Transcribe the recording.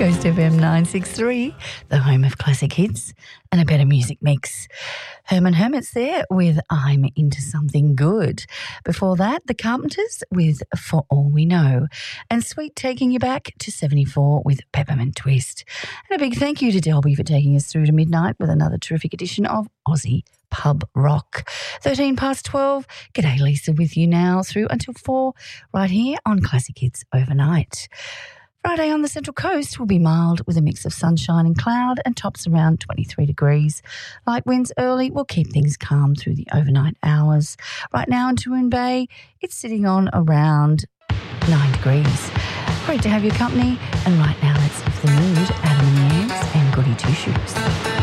Coast FM 963, the home of classic hits and a better music mix. Herman Hermits there with I'm Into Something Good. Before that, The Carpenters with For All We Know. And Sweet taking you back to 74 with Peppermint Twist. And a big thank you to Delby for taking us through to midnight with another terrific edition of Aussie Pub Rock. 13 past 12. G'day, Lisa, with you now through until 4 right here on Classic Hits Overnight. Friday on the Central Coast will be mild with a mix of sunshine and cloud and tops around 23 degrees. Light winds early will keep things calm through the overnight hours. Right now in Toowoomba Bay, it's sitting on around 9 degrees. Great to have your company. And right now, let's lift the mood. Adam and the Ants and Goody Two Shoes.